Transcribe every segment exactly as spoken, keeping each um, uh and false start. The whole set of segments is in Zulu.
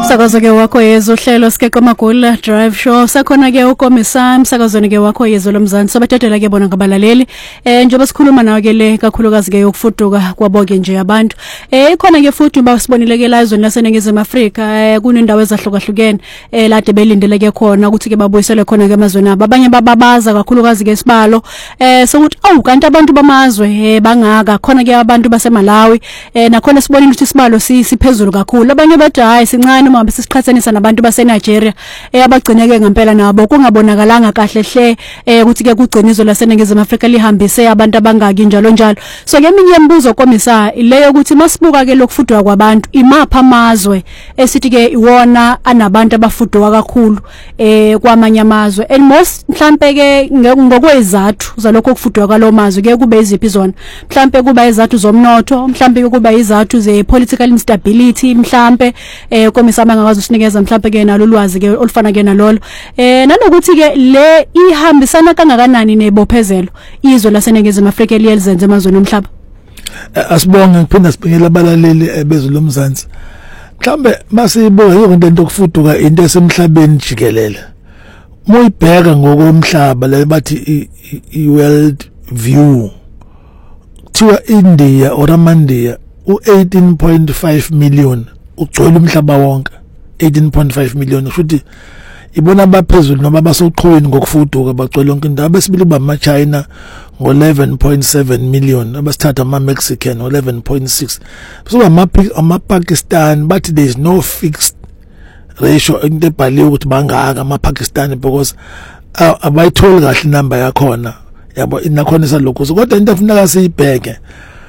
Sakazo ke wakho yezo hlelo sike Magula Drive Show sakhona ke ukomisami sakazweni ke wakho yezo lomzansi sobathatela ke bona ngabalaleli eh njengoba sikhuluma nawe ke le kakhulukazi ke yokufuduka kwaboke nje abantu eh ikhona ke futhi basibonile ke la ezweni laseNingizimu Afrika eh kunendawo ezahlukahlukene eh lade belindele ke khona ukuthi ke babuyisele khona ke emazweni abo abanye bababaza kakhulukazi ke isibalo eh sokuthi awu kanti abantu bamazwe eh bangaka khona ke abantu baseMalawi eh nakhona sibonile ukuthi isibalo siphezulu kakhulu abanye bathi hayi sincane uma besiqhathanisa nabantu baseNigeria eh abagcineke ngempela nabo kungabonakalanga kahle hle eh ukuthi ke kugcinizo laseNingizimu Afrika lihambise abantu abangaki njalo njalo so ke eminye imibuzo komisa ileyo ukuthi masibuka ke lokufudwa kwabantu imapha amazwe esithi ke iwona anabantu abafudwa kakhulu eh kwamanye amazwe and most mhlambe ke ngokwezathu zalokho kufudwa kwalo mazwe ke kube iziphi zona mhlambe kuba izathu zomnotho mhlambe kuba izathu ze political instability mhlambe eh komisa abangakwazi usinikeza mhlambe ke nalo lwazi ke olufana ke nalolo eh nanokuthi ke le ihambisana kangakanani nebophezelo izwe laseNingizimu Afrika eliyenze emazweni omhlaba. Asibonge ngiphinda sibingela abalaleli bezwe lomzansi mhlambe masibuka yonke into okufuduka into esemhlabeni jikelele moyibheka ngokomhlaba le bathi i world view kuthiwa India or Amandia u eighteen point five million ugcwele umhlaba wonke eighteen point five million futhi ibona abaphezulu noma basoqhweni ngokufuduka bagcwele yonke indawo besibili bama China ngo eleven point seven million abasithatha ama Mexican eleven point six so ama ama Pakistan but there is no fixed ratio into ebhaliwe ukuthi bangaka ama Pakistan because abayitholi kahle number yakhona yabo inakhona salokho kodwa into efuneka siyibheke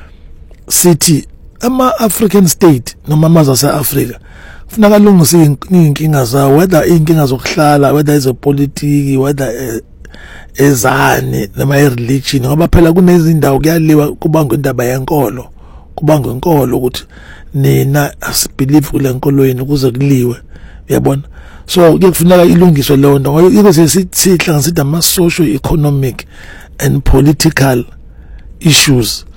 sithi ama African state noma amazwe aseAfrika kufuneka lungise inkinga zawo whether inkinga zokuhlala whether ezopolitiki whether ezane noma religion ngoba phela kunezindawo kuyaliwa kubanga indaba yenkolo kubanga inkolo ukuthi nina asibelieve kule nkolo yenu kuze kuliwe uyabona so kufuneka ilungiswe leyo nto ngoba ike sihlanganisa ama social economic and political issues